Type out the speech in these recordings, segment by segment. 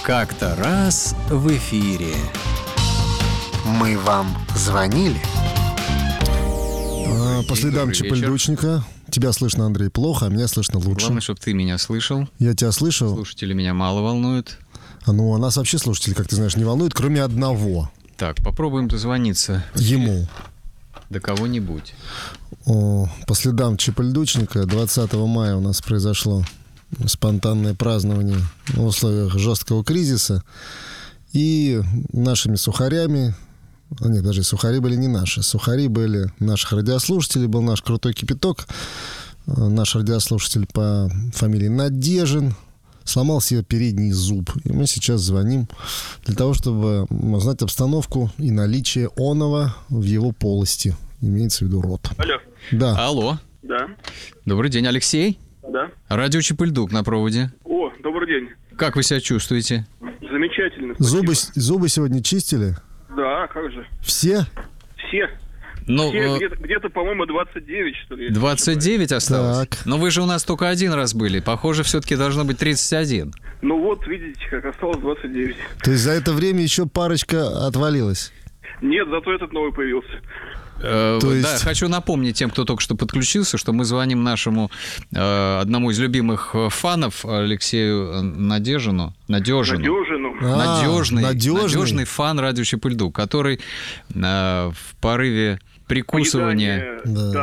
Как-то раз в эфире. Мы вам звонили? По следам Чапельдучника. Тебя слышно, Андрей, плохо, а меня слышно лучше. Главное, чтобы ты меня слышал. Я тебя слышал. Слушатели меня мало волнуют. А нас вообще слушатели, как ты знаешь, не волнуют, кроме одного. Так, попробуем дозвониться. Ему. До кого-нибудь. По следам Чапельдучника 20 мая у нас произошло спонтанное празднование в условиях жесткого кризиса. И нашими сухарями... Нет, даже сухари были не наши. Сухари были наших радиослушателей. Был наш крутой кипяток. Наш радиослушатель по фамилии Надежин сломал себе передний зуб. И мы сейчас звоним для того, чтобы узнать обстановку и наличие оного в его полости. Имеется в виду рот. Алло. Да. Алло. Да. Добрый день, Алексей. Да. Радио Чапельдук на проводе. О, добрый день. Как вы себя чувствуете? Замечательно. Спасибо. Зубы сегодня чистили? Да, как же. Все? Все. Ну, Все где-то, по-моему, 29, что ли. 29 осталось? Так. Но вы же у нас только один раз были. Похоже, все-таки должно быть 31. Ну вот, видите, как осталось 29. То есть за это время еще парочка отвалилась? Нет, зато этот новый появился. То есть... Да, хочу напомнить тем, кто только что подключился, что мы звоним нашему одному из любимых фанов Алексею Надежину. Надежный фан радио Чапельдук, который в порыве прикусывания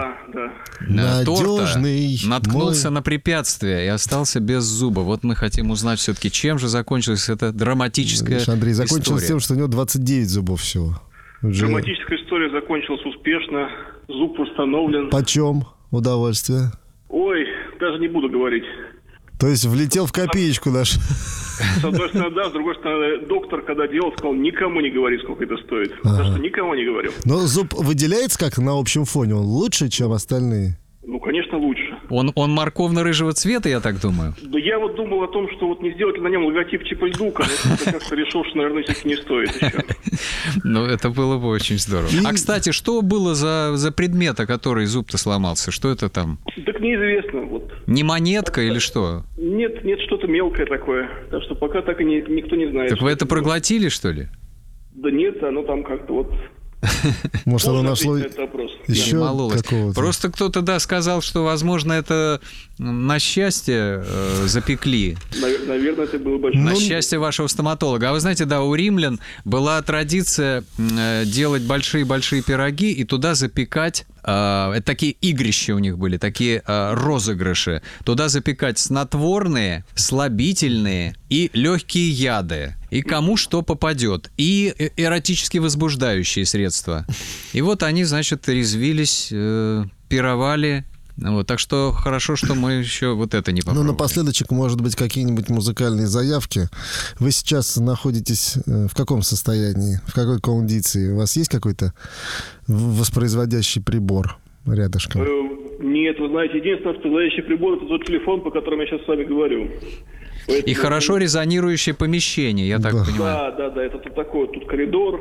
торта наткнулся на препятствие и остался без зуба. Вот мы хотим узнать все-таки, чем же закончилась эта драматическая история. Андрей, закончилось тем, что у него 29 зубов всего. Драматическая история закончилась успешно. Зуб установлен. Почем удовольствие? Ой, даже не буду говорить. То есть влетел в копеечку наш. С одной стороны, да, с другой стороны, доктор, когда делал, сказал, никому не говори, сколько это стоит. Так что никому не говорил. Но зуб выделяется как-то на общем фоне? Он лучше, чем остальные? Ну, конечно, лучше. Он морковно-рыжего цвета, я так думаю? Да я вот думал о том, что вот не сделать ли на нем логотип Чапельдука, но как-то решил, что, наверное, все-таки не стоит еще. Ну, это было бы очень здорово. А, кстати, что было за предмет, о который зуб-то сломался? Что это там? Так неизвестно. Вот. Не монетка или что? Нет, что-то мелкое такое. Так что пока так и никто не знает. Так вы это проглотили, что ли? Да нет, оно там как-то вот... Может, оно нашло еще какого-то. Просто кто-то, сказал, что, возможно, это на счастье запекли. Наверное, это было большое. На счастье вашего стоматолога. А вы знаете, у римлян была традиция делать большие-большие пироги и туда запекать, это такие игрища у них были, такие розыгрыши. Туда запекать снотворные, слабительные и легкие яды. И кому что попадет. И эротически возбуждающие средства. И вот они, значит, резвились, пировали. Вот, так что хорошо, что мы еще вот это не попробовали. Напоследочек, может быть, какие-нибудь музыкальные заявки. Вы сейчас находитесь в каком состоянии? В какой кондиции? У вас есть какой-то воспроизводящий прибор рядышком? Нет, вы знаете, единственный воспроизводящий прибор — это тот телефон, по которому я сейчас с вами говорю. Поэтому... И хорошо резонирующее помещение, я так понимаю. Да, это тут такой, тут коридор.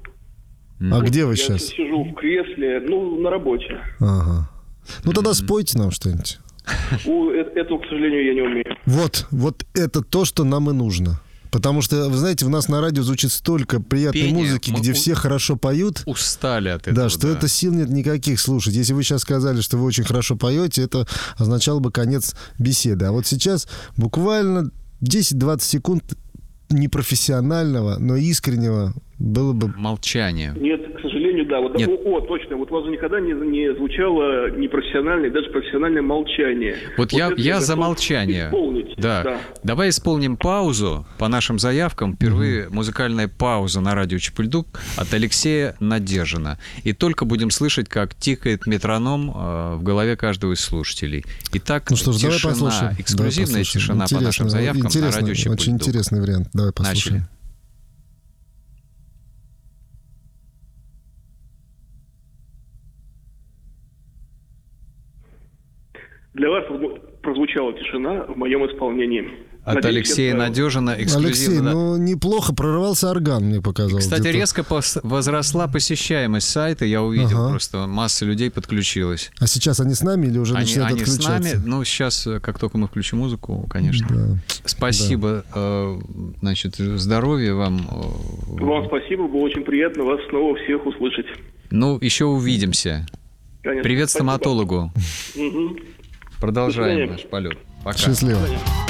А где вы сейчас? Я сижу в кресле, на работе. Ага. Тогда спойте нам что-нибудь. Этого, к сожалению, я не умею. Вот это то, что нам и нужно. Потому что, вы знаете, у нас на радио звучит столько приятной музыки, где все хорошо поют. Устали от этого. Да, что это сил нет никаких слушать. Если вы сейчас сказали, что вы очень хорошо поете, это означало бы конец беседы. А вот сейчас буквально 10-20 секунд непрофессионального, но искреннего было бы... Молчание. Нет, к сожалению, да. Вот, точно. Вот у вас же никогда не звучало непрофессиональное, даже профессиональное молчание. Вот я за молчание. Исполнить. Да. Давай исполним паузу по нашим заявкам. Впервые музыкальная пауза на радио Чапельдук от Алексея Надежина. И только будем слышать, как тикает метроном в голове каждого из слушателей. Итак, тишина, эксклюзивная тишина по нашим заявкам на радио Чапельдук. Очень интересный вариант. Давай послушаем. Начали. Для вас прозвучала тишина в моем исполнении. От Надеюсь, Алексея я отправил. Надежина Алексей, эксклюзивно. ну неплохо прорывался орган, мне показалось. Кстати, Где-то. резко возросла посещаемость сайта, я увидел, Ага. просто масса людей подключилась. А сейчас они с нами или уже начинают Они с отключаться? нами, ну, сейчас, как только мы включим музыку, конечно. Да. Спасибо, значит, здоровья вам. Вам спасибо, было очень приятно вас снова всех услышать. Ну, еще увидимся. Конечно. Привет Спасибо. стоматологу. Мгм. До Продолжаем свидания. наш полет. Пока. Счастливо. До свидания.